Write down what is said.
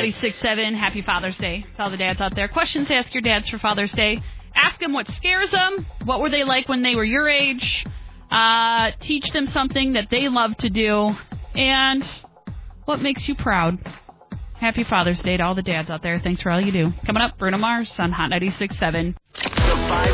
96.7. Happy Father's Day to all the dads out there. Questions to ask your dads for Father's Day. Ask them what scares them. What were they like when they were your age? Teach them something that they love to do. And what makes you proud? Happy Father's Day to all the dads out there. Thanks for all you do. Coming up, Bruno Mars on Hot 96.7.